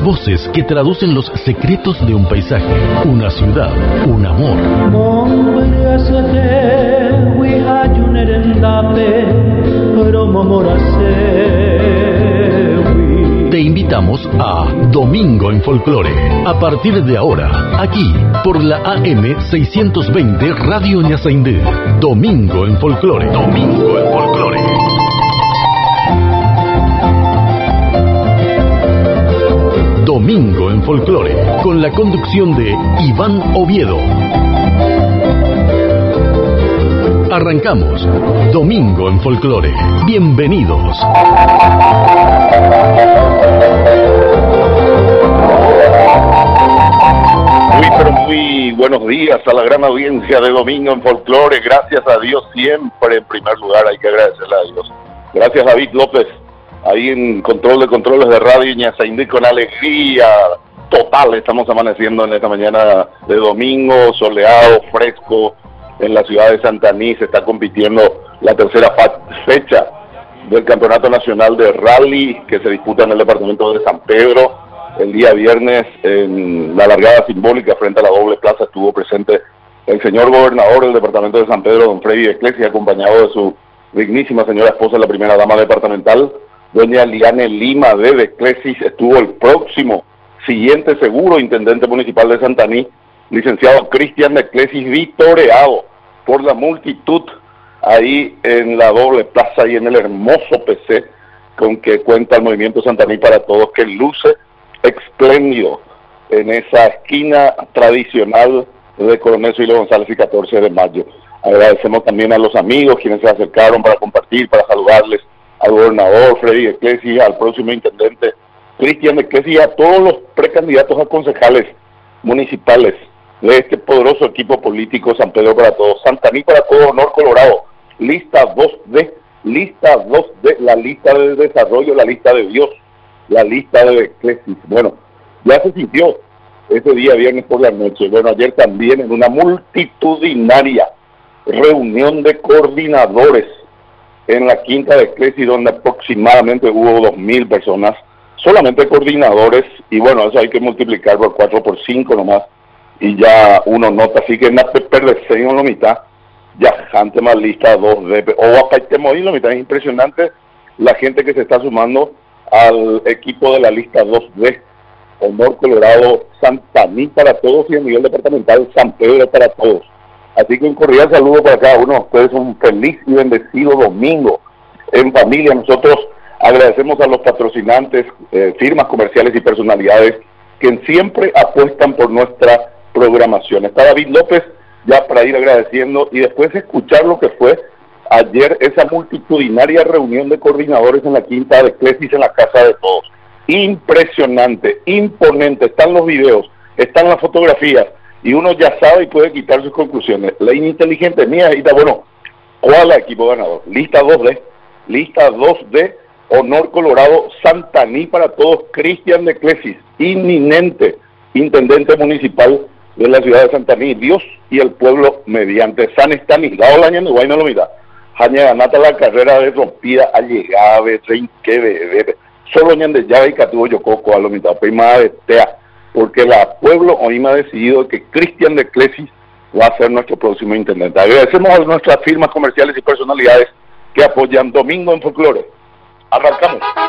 voces que traducen los secretos de un paisaje, una ciudad, un amor. Te invitamos a Domingo en Folclore, a partir de ahora, aquí, por la AM 620 Radio Ñasaindú. Domingo en Folclore. Domingo en Folclore. Domingo en Folclore, con la conducción de Iván Oviedo. Arrancamos. Domingo en Folclore. Bienvenidos. Muy buenos días a la gran audiencia de Domingo en Folclore. Gracias a Dios siempre, en primer lugar, hay que agradecerle a Dios. Gracias a David López, ahí en control de controles de Radio Ñasaindú, con alegría total. Estamos amaneciendo en esta mañana de domingo, soleado, fresco, en la ciudad de Santaní. Se está compitiendo la tercera fecha del Campeonato Nacional de Rally, que se disputa en el departamento de San Pedro. El día viernes, en la largada simbólica frente a la doble plaza, estuvo presente el señor gobernador del departamento de San Pedro, don Freddy Eclesia, acompañado de su dignísima señora esposa, la primera dama departamental, doña Liane Lima de Eclesis. Estuvo el próximo siguiente seguro intendente municipal de Santaní, licenciado Cristian de Eclesis, vitoreado por la multitud ahí en la doble plaza y en el hermoso PC con que cuenta el Movimiento Santaní para Todos, que luce espléndido en esa esquina tradicional de Coronel Silvio González y 14 de mayo. Agradecemos también a los amigos quienes se acercaron para compartir, para saludarles, al gobernador Freddy Eclesia, al próximo intendente Cristian Eclesia, a todos los precandidatos a concejales municipales de este poderoso equipo político San Pedro para Todos, Santaní para Todos, Honor Colorado, lista 2D, la lista de desarrollo, la lista de Dios, la lista de Eclesis. Bueno, ya se sintió ese día viernes por la noche. Bueno, ayer también en una multitudinaria reunión de coordinadores en la quinta de Eclesis, donde aproximadamente hubo 2,000 personas, solamente coordinadores, y bueno, eso hay que multiplicar por 4 por 5 nomás, y ya uno nota, así que en la perversión la mitad, ya gente más lista 2D, o acá estemos ahí, la mitad. Es impresionante la gente que se está sumando al equipo de la lista 2D, Honor Colorado, Santaní para Todos, y a nivel departamental San Pedro para Todos. Así que un cordial saludo para cada uno de ustedes, un feliz y bendecido domingo en familia. Nosotros agradecemos a los patrocinantes, firmas comerciales y personalidades que siempre apuestan por nuestra programación. Está David López, ya para ir agradeciendo y después escuchar lo que fue ayer esa multitudinaria reunión de coordinadores en la quinta de Eclesis, en la Casa de Todos. Impresionante, imponente, están los videos, están las fotografías, y uno ya sabe y puede quitar sus conclusiones. La inteligente mía ahí está, bueno, ¿cuál es el equipo ganador? Lista 2D, Honor Colorado, Santaní para Todos, Cristian de Eclesis, inminente intendente municipal de la ciudad de Santaní, Dios y el pueblo mediante San Estanislao, la ñande guay no lo mira. Haña ganata la carrera de rompida a llegada de tren que de solo ñande llave y catuvo yo coco a lo mitad prima de tea, porque la pueblo hoy me ha decidido que Cristian de Eclesis va a ser nuestro próximo intendente. Agradecemos a nuestras firmas comerciales y personalidades que apoyan Domingo en Folclore. Arrancamos.